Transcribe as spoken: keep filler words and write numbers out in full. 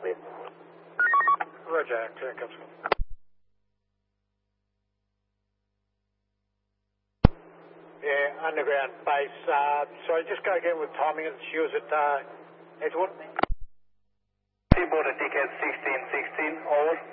clear. Roger, clear comes. Yeah, underground base. Uh, sorry, just go again with timing. She was at uh, Edgewood. Seaboard at Dickhead sixteen sixteen, over.